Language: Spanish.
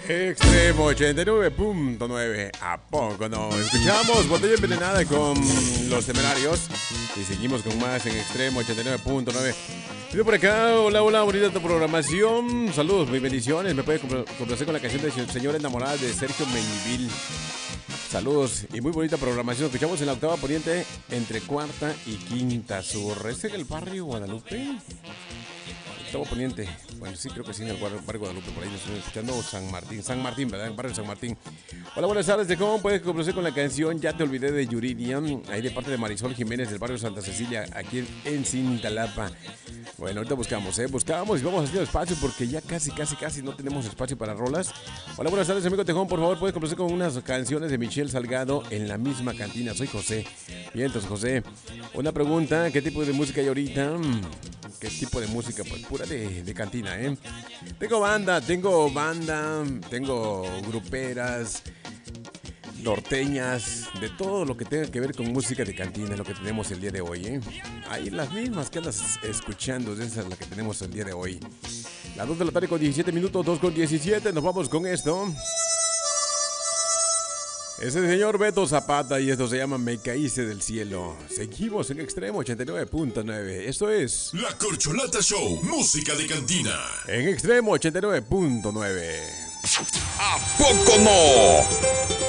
Extremo 89.9. ¿A poco no? Escuchamos Botella Envenenada con Los Temerarios. Y seguimos con más en Extremo 89.9. Pido por acá, hola, hola, bonita tu programación. Saludos, muy bendiciones. Me puede complacer con la canción de Señora Enamorada de Sergio Menivil. Saludos y muy bonita programación. Escuchamos en la octava poniente entre cuarta y quinta sur. ¿Es en el barrio Guadalupe? Octavo poniente. Bueno, sí, creo que sí, en el barrio Guadalupe. Por ahí nos estoy escuchando San Martín, ¿verdad? En el barrio San Martín. Hola, buenas tardes. ¿De cómo puedes complacer con la canción Ya te olvidé de Yuridia? Ahí de parte de Marisol Jiménez del barrio Santa Cecilia, aquí en Cintalapa. Bueno, ahorita buscamos y vamos haciendo espacio porque ya casi no tenemos espacio para rolas. Hola, buenas tardes, amigo Tejón. Por favor, puedes complacer con unas canciones de Michelle Salgado en la misma cantina. Soy José. Bien, entonces, José, una pregunta: ¿qué tipo de música hay ahorita? ¿Qué tipo de música? Pues pura de cantina, ¿eh? Tengo banda, tengo gruperas, norteñas, de todo lo que tenga que ver con música de cantina es lo que tenemos el día de hoy, ¿eh? Hay las mismas que andas escuchando, esa es la que tenemos el día de hoy. Las 2 de la tarde con 17 minutos, 2 con 17, nos vamos con esto. Es el señor Beto Zapata y esto se llama Me Caíste del Cielo. Seguimos en Extremo 89.9. Esto es La Corcholata Show, música de cantina. En Extremo 89.9. ¿A poco no?